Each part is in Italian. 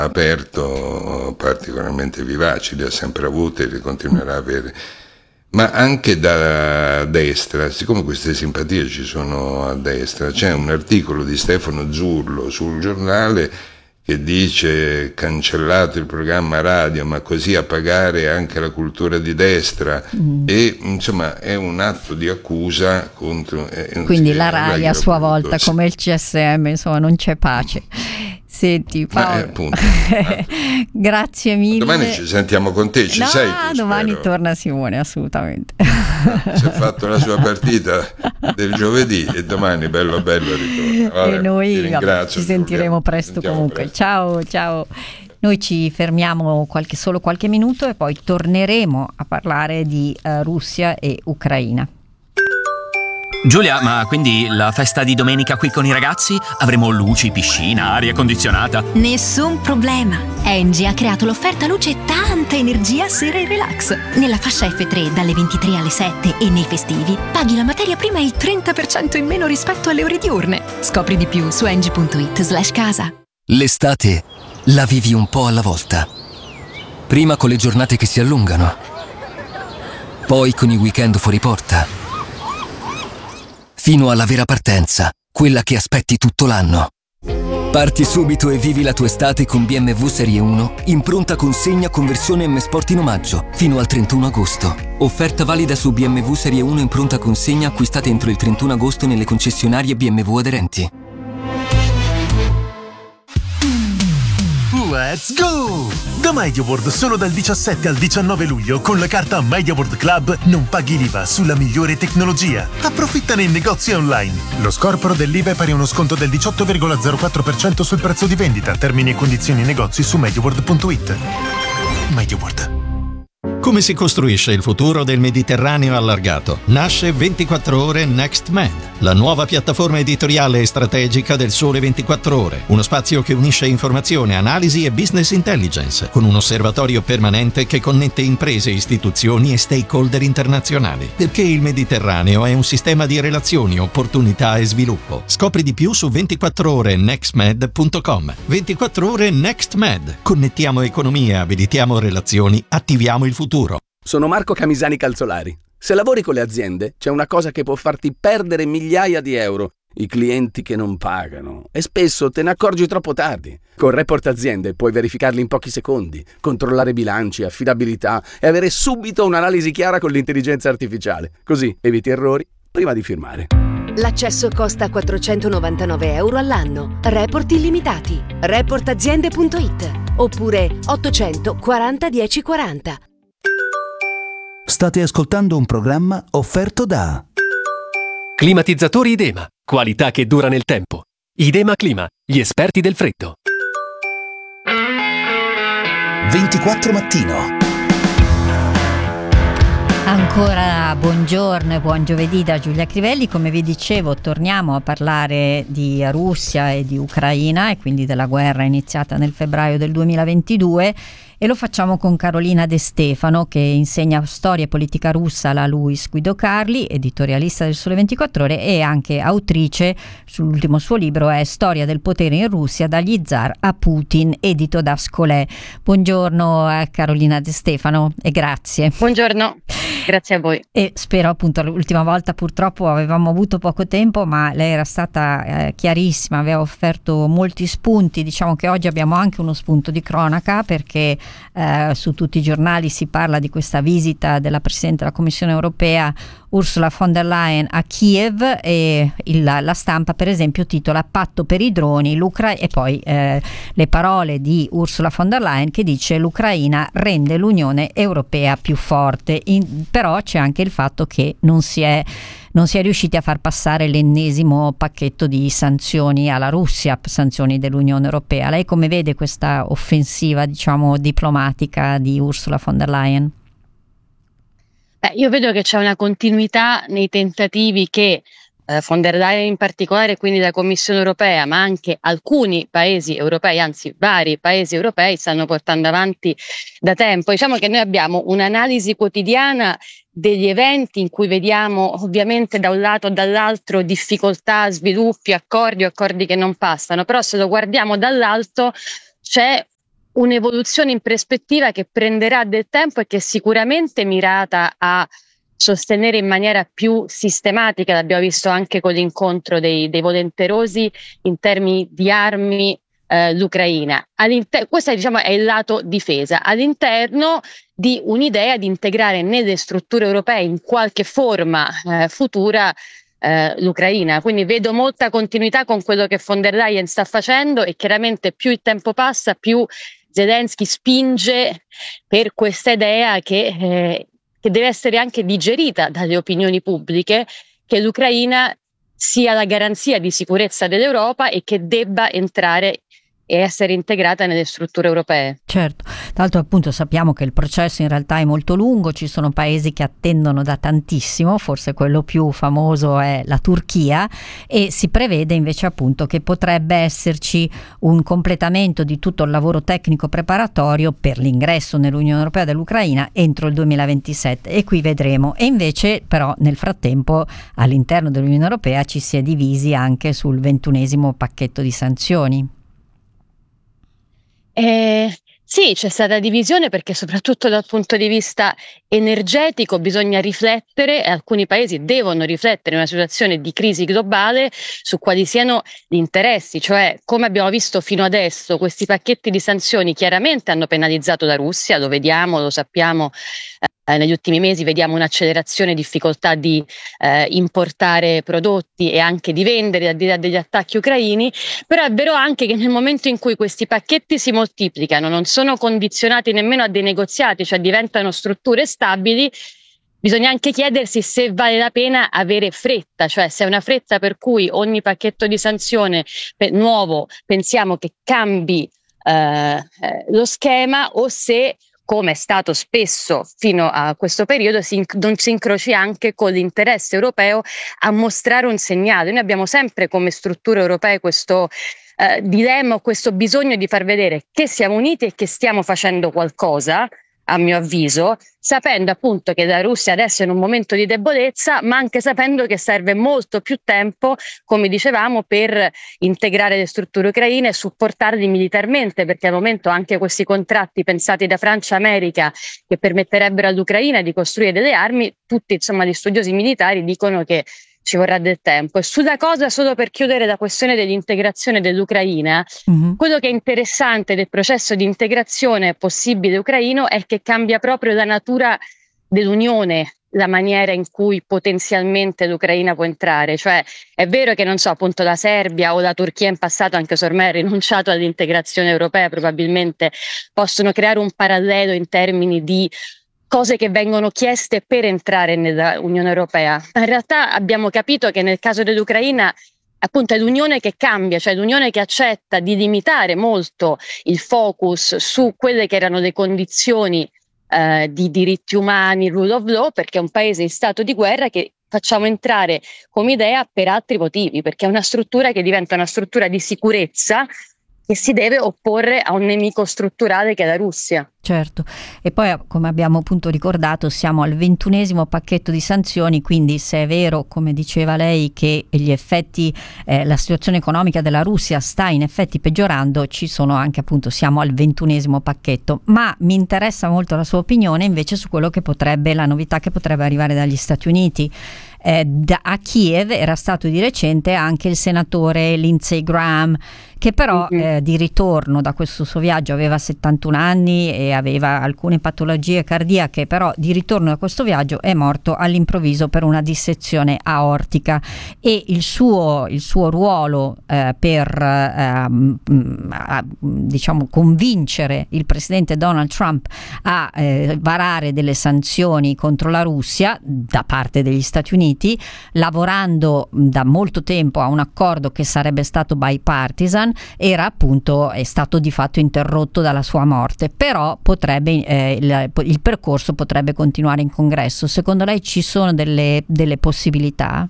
aperto particolarmente vivaci, li ha sempre avuti e li continuerà a avere. Ma anche da destra, siccome queste simpatie ci sono a destra, c'è un articolo di Stefano Zurlo sul Giornale che dice cancellato il programma radio, ma così a pagare anche la cultura di destra, e insomma è un atto di accusa contro... Quindi la RAI a sua volta, come il CSM, insomma non c'è pace. Senti Paolo, grazie mille. Domani ci sentiamo con te, ci sei tu, domani spero. Torna Simone, assolutamente. Si è fatto la sua partita del giovedì e domani bello ritorno. Vabbè, e noi ci sentiremo presto comunque. Ciao. Noi ci fermiamo solo qualche minuto e poi torneremo a parlare di Russia e Ucraina. Giulia, ma quindi la festa di domenica qui con i ragazzi? Avremo luci, piscina, aria condizionata? Nessun problema. Engie ha creato l'offerta luce e tanta energia sera e relax. Nella fascia F3 dalle 23 alle 7 e nei festivi paghi la materia prima il 30% in meno rispetto alle ore diurne. Scopri di più su engie.it/casa. L'estate la vivi un po' alla volta. Prima con le giornate che si allungano, poi con i weekend fuori porta, fino alla vera partenza, quella che aspetti tutto l'anno. Parti subito e vivi la tua estate con BMW Serie 1 in pronta consegna con versione M Sport in omaggio fino al 31 agosto. Offerta valida su BMW Serie 1 in pronta consegna acquistate entro il 31 agosto nelle concessionarie BMW aderenti. Let's go! Da MediaWorld solo dal 17 al 19 luglio con la carta MediaWorld Club non paghi l'IVA sulla migliore tecnologia. Approfitta nei negozi online. Lo scorporo dell'IVA è pari a uno sconto del 18,04% sul prezzo di vendita. Termini e condizioni negozi su MediaWorld.it. MediaWorld. Come si costruisce il futuro del Mediterraneo allargato? Nasce 24 Ore Next Med, la nuova piattaforma editoriale e strategica del Sole 24 Ore, uno spazio che unisce informazione, analisi e business intelligence, con un osservatorio permanente che connette imprese, istituzioni e stakeholder internazionali. Perché il Mediterraneo è un sistema di relazioni, opportunità e sviluppo. Scopri di più su 24orenextmed.com. 24 Ore Next Med. Connettiamo economie, abilitiamo relazioni, attiviamo il futuro. Sono Marco Camisani Calzolari. Se lavori con le aziende, c'è una cosa che può farti perdere migliaia di euro: i clienti che non pagano. E spesso te ne accorgi troppo tardi. Con Report Aziende puoi verificarli in pochi secondi, controllare bilanci, affidabilità e avere subito un'analisi chiara con l'intelligenza artificiale. Così eviti errori prima di firmare. L'accesso costa 499 euro all'anno. Report illimitati. Reportaziende.it oppure 840 1040. State ascoltando un programma offerto da Climatizzatori Idema, qualità che dura nel tempo. Idema Clima, gli esperti del freddo. 24 Mattino. Ancora buongiorno e buon giovedì da Giulia Crivelli. Come vi dicevo, torniamo a parlare di Russia e di Ucraina e quindi della guerra iniziata nel febbraio del 2022 e lo facciamo con Carolina De Stefano, che insegna storia e politica russa alla Luis Guido Carli, editorialista del Sole 24 Ore e anche autrice. Sull'ultimo suo libro è Storia del potere in Russia dagli zar a Putin, edito da Scolè. Buongiorno a Carolina De Stefano e grazie. Buongiorno. Grazie a voi. E spero, appunto, l'ultima volta purtroppo avevamo avuto poco tempo, ma lei era stata chiarissima, aveva offerto molti spunti. Diciamo che oggi abbiamo anche uno spunto di cronaca, perché su tutti i giornali si parla di questa visita della Presidente della Commissione Europea Ursula von der Leyen a Kiev, e la stampa per esempio titola Patto per i droni, e poi le parole di Ursula von der Leyen che dice: l'Ucraina rende l'Unione Europea più forte. Però c'è anche il fatto che non si è riusciti a far passare l'ennesimo pacchetto di sanzioni alla Russia, sanzioni dell'Unione Europea. Lei come vede questa offensiva, diciamo, diplomatica di Ursula von der Leyen? Io vedo che c'è una continuità nei tentativi che von der Leyen in particolare, quindi la Commissione Europea, ma anche alcuni paesi europei, anzi vari paesi europei, stanno portando avanti da tempo. Diciamo che noi abbiamo un'analisi quotidiana degli eventi in cui vediamo ovviamente da un lato o dall'altro difficoltà, sviluppi, accordi che non passano, però se lo guardiamo dall'alto c'è un'evoluzione in prospettiva che prenderà del tempo e che è sicuramente mirata a sostenere in maniera più sistematica, l'abbiamo visto anche con l'incontro dei volenterosi in termini di armi, l'Ucraina. Questo diciamo è il lato difesa, all'interno di un'idea di integrare nelle strutture europee in qualche forma futura l'Ucraina. Quindi vedo molta continuità con quello che von der Leyen sta facendo, e chiaramente più il tempo passa, più Zelensky spinge per questa idea che deve essere anche digerita dalle opinioni pubbliche, che l'Ucraina sia la garanzia di sicurezza dell'Europa e che debba entrare e essere integrata nelle strutture europee. Certo, tra l'altro appunto sappiamo che il processo in realtà è molto lungo, ci sono paesi che attendono da tantissimo, forse quello più famoso è la Turchia, e si prevede invece appunto che potrebbe esserci un completamento di tutto il lavoro tecnico preparatorio per l'ingresso nell'Unione Europea dell'Ucraina entro il 2027, e qui vedremo. E invece però nel frattempo all'interno dell'Unione Europea ci si è divisi anche sul 21° pacchetto di sanzioni. Sì, c'è stata divisione perché soprattutto dal punto di vista energetico bisogna riflettere, e alcuni paesi devono riflettere in una situazione di crisi globale su quali siano gli interessi, cioè come abbiamo visto fino adesso questi pacchetti di sanzioni chiaramente hanno penalizzato la Russia, lo vediamo, lo sappiamo, negli ultimi mesi vediamo un'accelerazione, difficoltà di importare prodotti e anche di vendere al di là degli attacchi ucraini, però è vero anche che nel momento in cui questi pacchetti si moltiplicano, non sono condizionati nemmeno a dei negoziati, cioè diventano strutture stabili, bisogna anche chiedersi se vale la pena avere fretta, cioè se è una fretta per cui ogni pacchetto di sanzione nuovo pensiamo che cambi lo schema, o se, come è stato spesso fino a questo periodo, non si incroci anche con l'interesse europeo a mostrare un segnale. Noi abbiamo sempre come strutture europee questo dilemma, questo bisogno di far vedere che siamo uniti e che stiamo facendo qualcosa, a mio avviso, sapendo appunto che la Russia adesso è in un momento di debolezza, ma anche sapendo che serve molto più tempo, come dicevamo, per integrare le strutture ucraine e supportarli militarmente, perché al momento anche questi contratti pensati da Francia e America che permetterebbero all'Ucraina di costruire delle armi, tutti insomma gli studiosi militari dicono che ci vorrà del tempo. E sulla cosa, solo per chiudere la questione dell'integrazione dell'Ucraina, quello che è interessante del processo di integrazione possibile ucraino è che cambia proprio la natura dell'Unione, la maniera in cui potenzialmente l'Ucraina può entrare. Cioè è vero che non so, appunto la Serbia o la Turchia in passato, anche se ormai ha rinunciato all'integrazione europea, probabilmente possono creare un parallelo in termini di cose che vengono chieste per entrare nella Unione Europea. In realtà abbiamo capito che nel caso dell'Ucraina appunto è l'Unione che cambia, cioè l'Unione che accetta di limitare molto il focus su quelle che erano le condizioni di diritti umani, rule of law, perché è un paese in stato di guerra che facciamo entrare come idea per altri motivi, perché è una struttura che diventa una struttura di sicurezza che si deve opporre a un nemico strutturale che è la Russia. Certo, e poi come abbiamo appunto ricordato siamo al 21° pacchetto di sanzioni, quindi se è vero, come diceva lei, che gli effetti, la situazione economica della Russia sta in effetti peggiorando, ci sono anche appunto, siamo al 21° pacchetto, ma mi interessa molto la sua opinione invece su quello che potrebbe, la novità che potrebbe arrivare dagli Stati Uniti. A Kiev era stato di recente anche il senatore Lindsey Graham, che però di ritorno da questo suo viaggio, aveva 71 anni e aveva alcune patologie cardiache, però di ritorno da questo viaggio è morto all'improvviso per una dissezione aortica, e il suo ruolo per diciamo convincere il presidente Donald Trump a varare delle sanzioni contro la Russia da parte degli Stati Uniti, lavorando da molto tempo a un accordo che sarebbe stato bipartisan, è stato di fatto interrotto dalla sua morte, però potrebbe il percorso potrebbe continuare in Congresso. Secondo lei ci sono delle possibilità?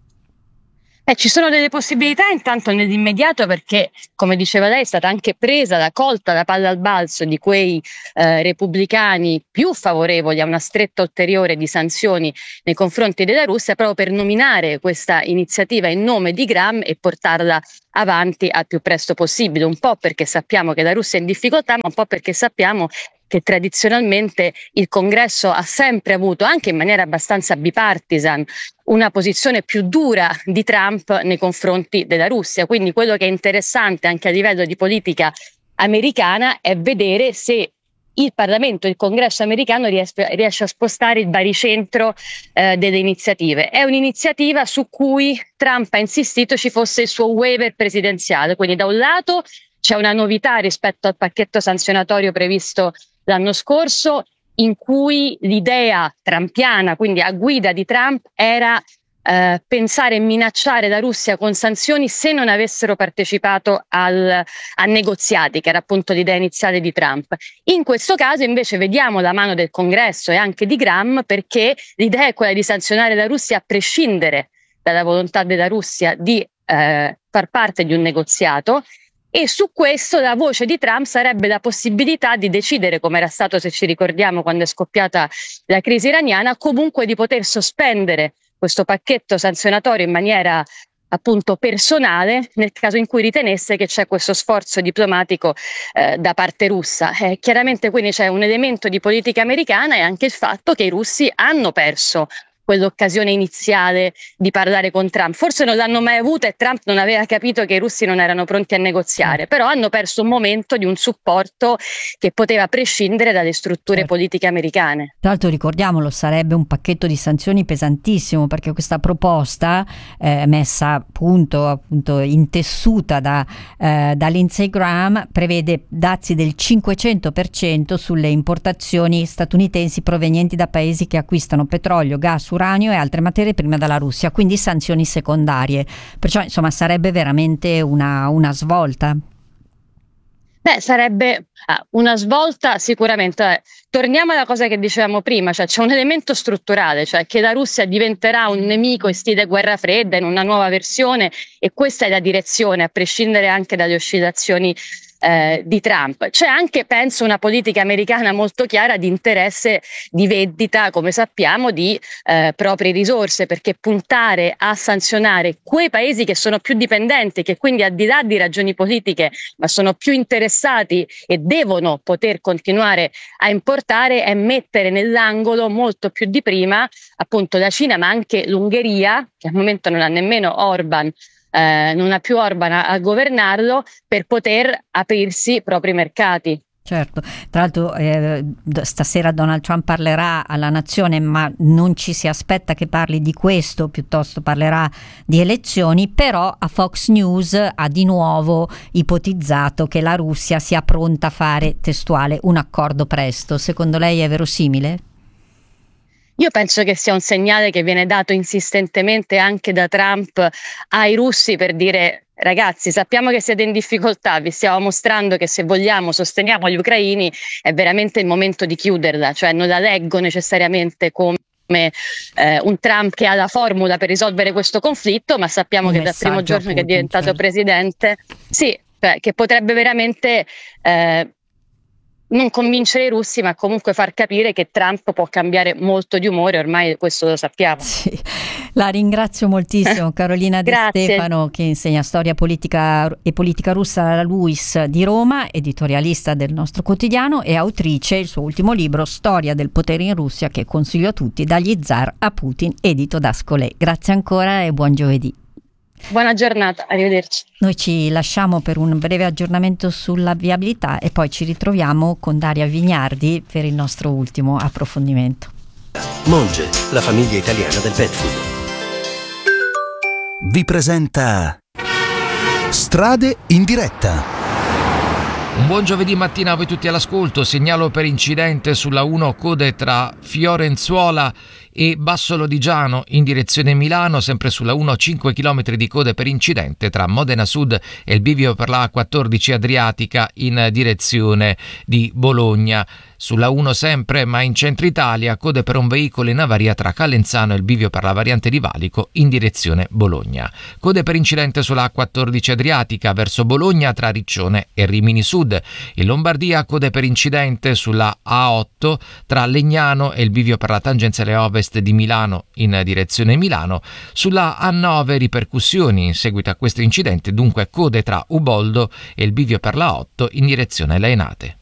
Ci sono delle possibilità intanto nell'immediato, perché come diceva lei è stata anche colta la palla al balzo di quei repubblicani più favorevoli a una stretta ulteriore di sanzioni nei confronti della Russia, proprio per nominare questa iniziativa in nome di Graham e portarla avanti al più presto possibile, un po' perché sappiamo che la Russia è in difficoltà, ma un po' perché sappiamo che tradizionalmente il Congresso ha sempre avuto, anche in maniera abbastanza bipartisan, una posizione più dura di Trump nei confronti della Russia. Quindi quello che è interessante anche a livello di politica americana è vedere se il Parlamento, il Congresso americano riesce a spostare il baricentro delle iniziative. È un'iniziativa su cui Trump ha insistito ci fosse il suo waiver presidenziale, quindi da un lato c'è una novità rispetto al pacchetto sanzionatorio previsto l'anno scorso, in cui l'idea trumpiana, quindi a guida di Trump, era pensare e minacciare la Russia con sanzioni se non avessero partecipato a negoziati, che era appunto l'idea iniziale di Trump. In questo caso invece vediamo la mano del Congresso e anche di Graham, perché l'idea è quella di sanzionare la Russia a prescindere dalla volontà della Russia di far parte di un negoziato. E su questo la voce di Trump sarebbe la possibilità di decidere, come era stato, se ci ricordiamo, quando è scoppiata la crisi iraniana, comunque di poter sospendere questo pacchetto sanzionatorio in maniera appunto personale nel caso in cui ritenesse che c'è questo sforzo diplomatico da parte russa. Chiaramente quindi c'è un elemento di politica americana e anche il fatto che i russi hanno perso quell'occasione iniziale di parlare con Trump. Forse non l'hanno mai avuta e Trump non aveva capito che i russi non erano pronti a negoziare, però hanno perso un momento di un supporto che poteva prescindere dalle strutture politiche americane. Tra l'altro, ricordiamolo, sarebbe un pacchetto di sanzioni pesantissimo, perché questa proposta messa appunto intessuta da Lindsey Graham prevede dazi del 500% sulle importazioni statunitensi provenienti da paesi che acquistano petrolio, gas, uranio e altre materie prime dalla Russia, quindi sanzioni secondarie. Perciò insomma sarebbe veramente una svolta. Sarebbe una svolta sicuramente. Torniamo alla cosa che dicevamo prima, cioè c'è un elemento strutturale, cioè che la Russia diventerà un nemico in stile guerra fredda in una nuova versione, e questa è la direzione, a prescindere anche dalle oscillazioni di Trump. C'è anche, penso, una politica americana molto chiara di interesse di vendita, come sappiamo, di proprie risorse, perché puntare a sanzionare quei paesi che sono più dipendenti, che quindi al di là di ragioni politiche ma sono più interessati e devono poter continuare a importare, è mettere nell'angolo molto più di prima appunto la Cina, ma anche l'Ungheria, che al momento non ha nemmeno Orban, non ha più Orban a governarlo, per poter aprirsi i propri mercati. Certo, tra l'altro stasera Donald Trump parlerà alla nazione, ma non ci si aspetta che parli di questo, piuttosto parlerà di elezioni, però a Fox News ha di nuovo ipotizzato che la Russia sia pronta a fare, testuale, un accordo presto. Secondo lei è verosimile? Io penso che sia un segnale che viene dato insistentemente anche da Trump ai russi per dire: ragazzi, sappiamo che siete in difficoltà, vi stiamo mostrando che se vogliamo sosteniamo gli ucraini, è veramente il momento di chiuderla. Cioè non la leggo necessariamente come un Trump che ha la formula per risolvere questo conflitto, ma sappiamo che dal primo giorno che è diventato presidente, sì, che potrebbe veramente non convincere i russi, ma comunque far capire che Trump può cambiare molto di umore, ormai questo lo sappiamo. Sì. La ringrazio moltissimo, Carolina De Stefano, che insegna storia politica e politica russa alla LUISS di Roma, editorialista del nostro quotidiano e autrice. Il suo ultimo libro, Storia del potere in Russia, che consiglio a tutti, Dagli zar a Putin, edito da Ascolé. Grazie ancora e buon giovedì. Buona giornata, arrivederci. Noi ci lasciamo per un breve aggiornamento sulla viabilità e poi ci ritroviamo con Daria Vignardi per il nostro ultimo approfondimento. Monge, la famiglia italiana del pet food, vi presenta Strade in diretta. Un buon giovedì mattina a voi tutti all'ascolto. Segnalo per incidente sulla 1 code tra Fiorenzuola e Bassolo-Digiano in direzione Milano, sempre sulla 1 5 km di code per incidente tra Modena Sud e il bivio per la A14 Adriatica in direzione di Bologna. Sulla 1 sempre, ma in centro Italia, code per un veicolo in avaria tra Calenzano e il bivio per la variante di Valico in direzione Bologna. Code per incidente sulla A14 Adriatica verso Bologna tra Riccione e Rimini Sud. In Lombardia, code per incidente sulla A8 tra Legnano e il bivio per la tangenziale ovest nord-est di Milano in direzione Milano. Sulla A9 ripercussioni in seguito a questo incidente, dunque code tra Uboldo e il bivio per la 8 in direzione Laenate.